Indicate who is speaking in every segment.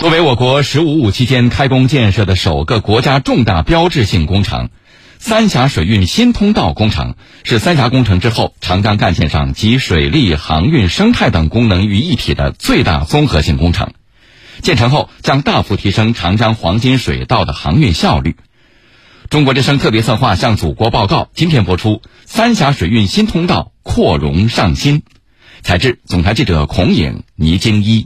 Speaker 1: 作为我国“十五五”期间开工建设的首个国家重大标志性工程，三峡水运新通道工程是三峡工程之后长江干线上集水利、航运、生态等功能于一体的最大综合性工程。建成后将大幅提升长江黄金水道的航运效率。中国之声特别策划向祖国报告，今天播出三峡水运新通道扩容上新。采制总台记者孔颖、倪京一。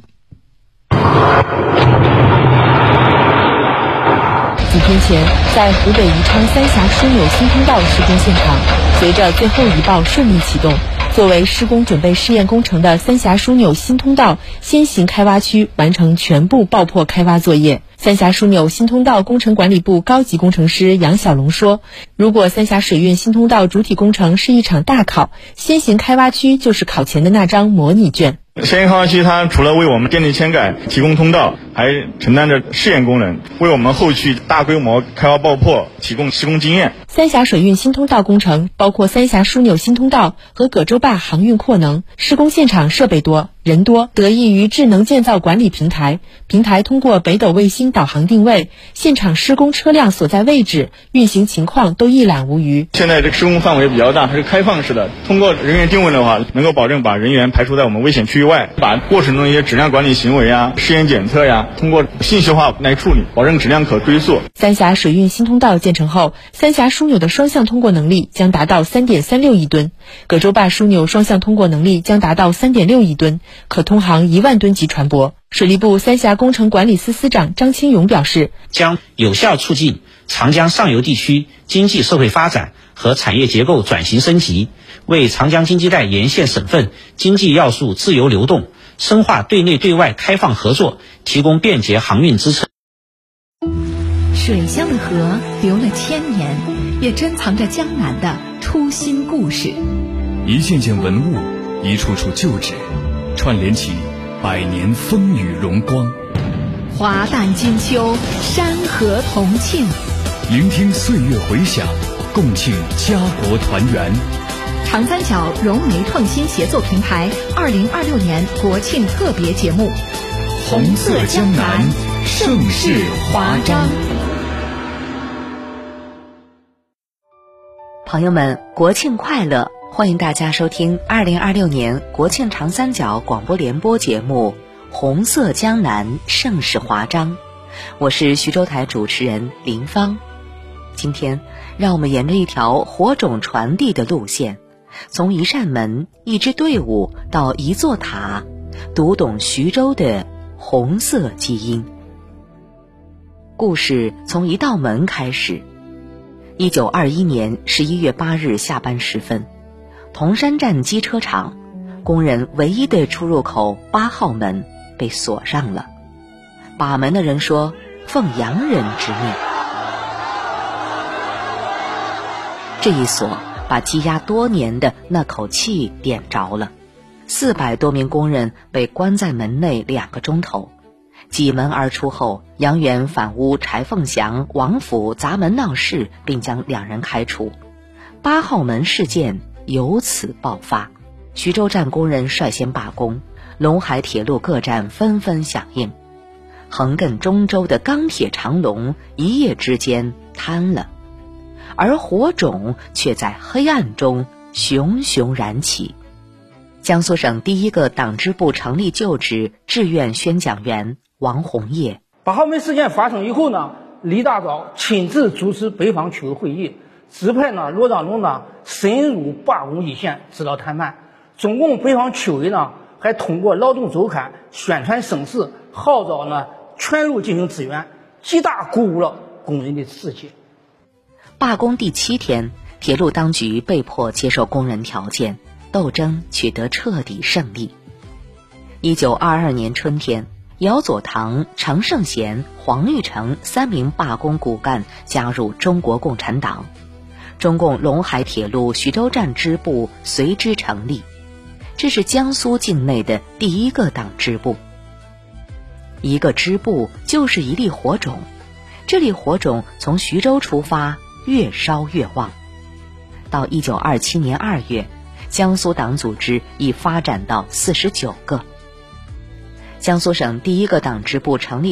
Speaker 2: 几天前，在湖北宜昌三峡枢纽新通道施工现场，随着最后一爆顺利启动，作为施工准备试验工程的三峡枢纽新通道先行开挖区完成全部爆破开挖作业。三峡枢纽新通道工程管理部高级工程师杨小龙说，如果三峡水运新通道主体工程是一场大考，先行开挖区就是考前的那张模拟卷。
Speaker 3: 先行开挖区它除了为我们电力迁改提供通道，还承担着试验功能，为我们后续大规模开挖爆破提供施工经验。
Speaker 2: 三峡水运新通道工程包括三峡枢纽新通道和葛洲坝航运扩能，施工现场设备多、人多，得益于智能建造管理平台。平台通过北斗卫星导航定位，现场施工车辆所在位置、运行情况都一览无余。
Speaker 3: 现在这个施工范围比较大，它是开放式的，通过人员定位的话，能够保证把人员排除在我们危险区域外，把过程中一些质量管理行为啊、试验检测呀，通过信息化来处理，保证质量可追溯。
Speaker 2: 三峡水运新通道建成后，三峡枢纽的双向通过能力将达到 3.36 亿吨，葛洲坝枢纽双向通过能力将达到 3.6 亿吨，可通航1万吨级船舶。水利部三峡工程管理司司长张清勇表示，
Speaker 4: 将有效促进长江上游地区经济社会发展和产业结构转型升级，为长江经济带沿线省份经济要素自由流动、深化对内对外开放合作提供便捷航运支撑。
Speaker 5: 水乡的河流了千年，也珍藏着江南的初心故事。
Speaker 6: 一件件文物，一处处旧址，串联起百年风雨荣光。
Speaker 5: 华诞金秋，山河同庆，
Speaker 6: 聆听岁月回响，共庆家国团圆。
Speaker 5: 长三角融媒创新协作平台2026年国庆特别节目，
Speaker 6: 红色江南，盛世华章。
Speaker 7: 朋友们，国庆快乐！欢迎大家收听2026年国庆长三角广播联播节目《红色江南，盛世华章》。我是徐州台主持人林芳。今天，让我们沿着一条火种传递的路线，从一扇门、一支队伍到一座塔，读懂徐州的红色基因。故事从一道门开始。1921年11月8日下班时分，铜山站机车厂工人唯一的出入口8号门被锁上了。把门的人说，奉洋人之命。这一锁把积压多年的那口气点着了。400多名工人被关在门内2个钟头。挤门而出后，杨元反诬柴凤祥、王府砸门闹事，并将2人开除。8号门事件由此爆发，徐州站工人率先罢工，陇海铁路各站纷纷响应，横亘中州的钢铁长龙一夜之间瘫了，而火种却在黑暗中熊熊燃起。江苏省第一个党支部成立旧址志愿宣讲员王洪业。
Speaker 8: 8号门事件发生以后呢，李大钊亲自主持北方区委会议，指派罗章龙深入罢工一线，指导谈判。中共北方区委还通过劳动周刊宣传声势，号召全路进行支援，极大鼓舞了工人的士气。
Speaker 7: 罢工第7天，铁路当局被迫接受工人条件，斗争取得彻底胜利。1922年春天，姚佐堂、程胜贤、黄玉成3名罢工骨干加入中国共产党，中共陇海铁路徐州站支部随之成立。这是江苏境内的第一个党支部。一个支部就是一粒火种，这粒火种从徐州出发，越烧越旺。到1927年2月，江苏党组织已发展到49个。江苏省第一个党支部成立